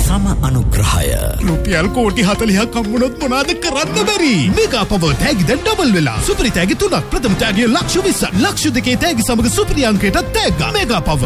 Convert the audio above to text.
සම අනුග්‍රහය. රුපියල් කෝටි 40ක් හම්බුනොත් මොනවද කරන්න බැරි? මෙගා පවර් තෑගි දැන් ඩබල් වෙලා. සුපිරි තෑගි 3ක්, ප්‍රථම තෑගිය ලක්ෂ 20ක්. ලක්ෂ 2 තෑගි සමග සුපිරි අංකයටත් තෑග්ගා. Mega power